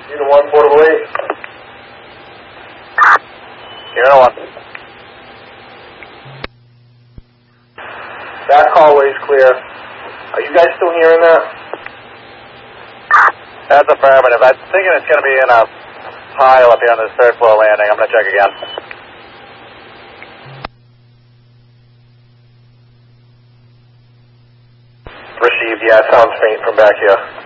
Unit 1, Portable 8. Unit 1. Back hallway's clear. Are you guys still hearing that? That's affirmative. I'm thinking it's going to be in a pile up here on this third floor landing. I'm going to check again. Received, yeah, it sounds faint from back here.